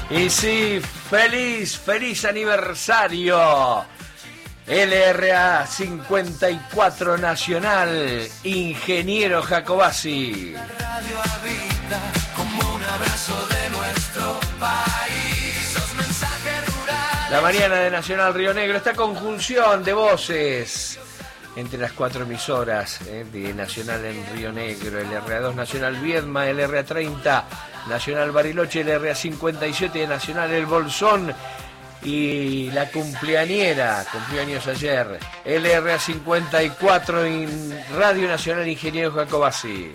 Y sí, feliz aniversario. LRA 54 Nacional, Ingeniero Jacobacci. Radio habita como un abrazo de nuestro país. Sos mensaje rural. La mañana de Nacional Río Negro, esta conjunción de voces entre las cuatro emisoras de Nacional en Río Negro, el LRA2 Nacional Viedma, el LRA 30 Nacional Bariloche, el LRA 57 Nacional El Bolsón y la cumpleañera, cumpleaños ayer, LRA 54 en Radio Nacional Ingeniero Jacobacci.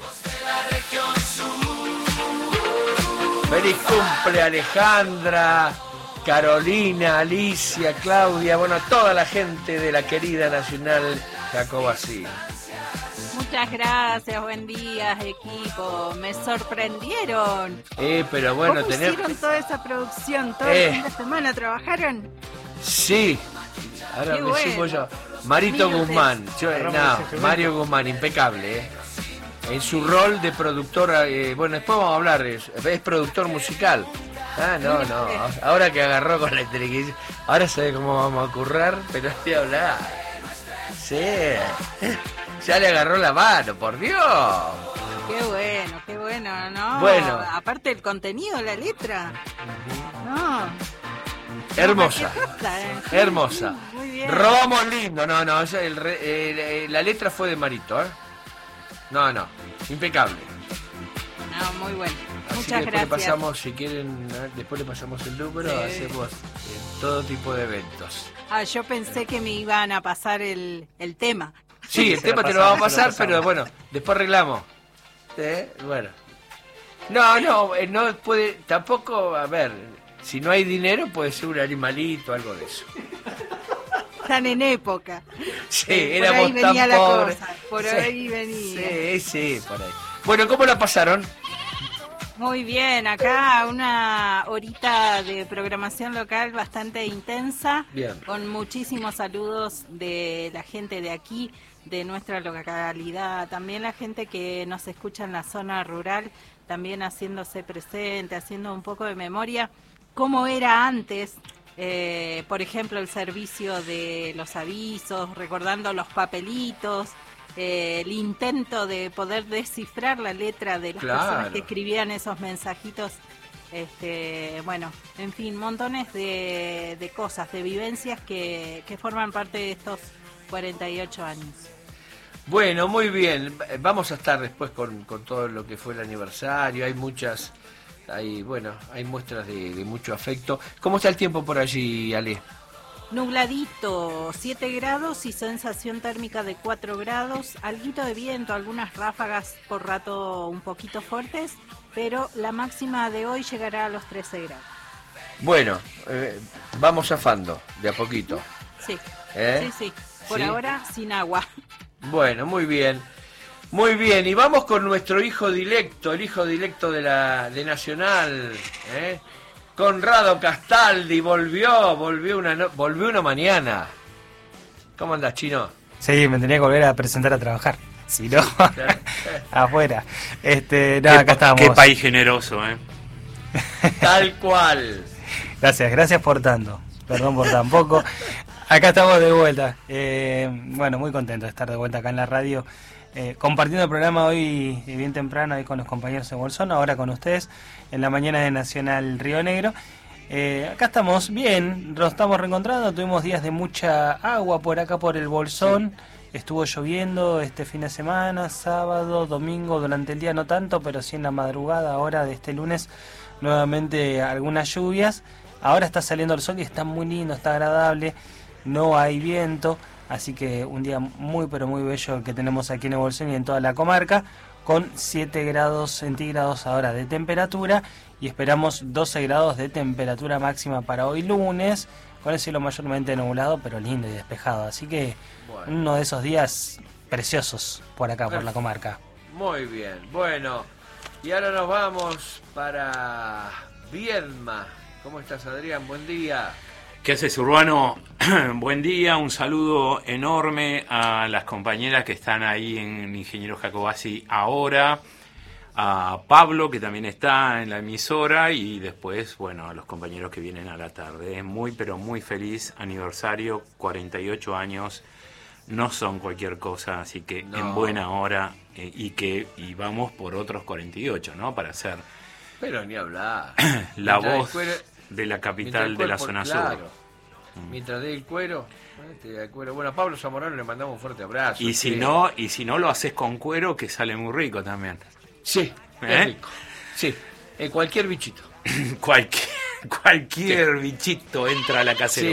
Feliz cumple Alejandra, Carolina, Alicia, Claudia, bueno, toda la gente de la querida Nacional Jacobacci. Muchas gracias, buen día, equipo. Me sorprendieron. Pero bueno, ¿Cómo hicieron toda esa producción? ¿Todo el fin de semana trabajaron? Sí. Ahora qué me bueno. sigo yo. Marito Guzmán. Mario Guzmán, impecable, en su rol de productor. Bueno, después vamos a hablar. Es productor musical. No. Ahora que agarró con la televisión. Ahora sabe cómo vamos a currar, pero estoy a hablar. Sí. Ya le agarró la mano, por Dios. Qué bueno, ¿no? Bueno. Aparte el contenido, la letra. No. Hermosa. Hermosa. Sí, muy bien. Robamos lindo. No, la letra fue de Marito, No, impecable. No, muy bueno. Así Muchas que después gracias. le pasamos, si quieren, después le pasamos el número, Sí. hacemos todo tipo de eventos. Yo pensé que me iban a pasar el tema. Sí, el tema te lo vamos a pasar, pero bueno, después arreglamos. Bueno. No puede, tampoco, a ver, si no hay dinero puede ser un animalito, algo de eso. Están en época. Sí, éramos por ahí venía tan la pobres. cosa. Por ahí venía. Sí, por ahí. Bueno, ¿cómo la pasaron? Muy bien, acá una horita de programación local bastante intensa, Bien. con muchísimos saludos de la gente de aquí, de nuestra localidad, también la gente que nos escucha en la zona rural, también haciéndose presente, haciendo un poco de memoria, cómo era antes, por ejemplo, el servicio de los avisos, recordando los papelitos, el intento de poder descifrar la letra de las personas que escribían esos mensajitos, bueno, en fin, montones de cosas, de vivencias que forman parte de estos 48 años. Bueno, muy bien, vamos a estar después con todo lo que fue el aniversario, hay muchas, hay muestras de mucho afecto. ¿Cómo está el tiempo por allí, Ale? Nubladito, 7 grados y sensación térmica de 4 grados, alguito de viento, algunas ráfagas por rato un poquito fuertes, pero la máxima de hoy llegará a los 13 grados. Bueno, vamos zafando de a poquito. Sí, sí, por ¿Sí? ahora sin agua. Bueno, muy bien, y vamos con nuestro hijo directo, el hijo directo de Nacional, Conrado Castaldi, volvió una mañana. ¿Cómo andás, Chino? Sí, me tenía que volver a presentar a trabajar. Si no, afuera. Acá estamos. Qué país generoso, Tal cual. Gracias por tanto. Perdón por tan poco. Acá estamos de vuelta. Bueno, muy contento de estar de vuelta acá en la radio. Compartiendo el programa hoy bien temprano ahí con los compañeros de Bolsón, ahora con ustedes en la mañana de Nacional Río Negro. Acá estamos bien, nos estamos reencontrando, tuvimos días de mucha agua por acá por el Bolsón, estuvo lloviendo este fin de semana, sábado, domingo, durante el día no tanto, pero sí en la madrugada ahora de este lunes nuevamente algunas lluvias. Ahora está saliendo el sol y está muy lindo, está agradable, no hay viento. Así que un día muy pero muy bello el que tenemos aquí en el Bolsón y en toda la comarca, con 7 grados centígrados ahora de temperatura y esperamos 12 grados de temperatura máxima para hoy lunes, con el cielo mayormente nublado pero lindo y despejado. Así que uno de esos días preciosos por acá, por la comarca. Muy bien, bueno, y ahora nos vamos para Viedma. ¿Cómo estás, Adrián? Buen día. ¿Qué haces, Urbano? Buen día, un saludo enorme a las compañeras que están ahí en Ingeniero Jacobacci ahora, a Pablo, que también está en la emisora, y después, bueno, a los compañeros que vienen a la tarde. Muy, pero muy feliz aniversario, 48 años, no son cualquier cosa, así que No. en buena hora, y vamos por otros 48, ¿no? Para hacer Pero ni hablar. la Mientras voz el cuero- de la mientras capital el de la cuerpo- zona claro. sur. Mientras dé el cuero, te da el cuero. Bueno, a Pablo Zamorano le mandamos un fuerte abrazo. Y si Sí. no lo haces con cuero, que sale muy rico también. Sí, es rico. Sí, cualquier bichito. Cualquier bichito entra a la cacerola.